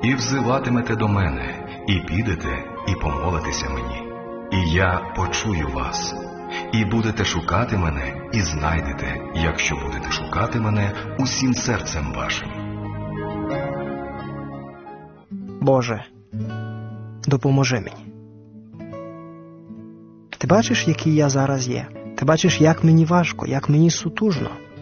І взиватимете до мене, і підете, і помолитеся мені. І я почую вас. І будете шукати мене, і знайдете, якщо будете шукати мене усім серцем вашим. Боже, допоможи мені. Ти бачиш, який я зараз є? Ти бачиш, як мені важко, як мені сутужно.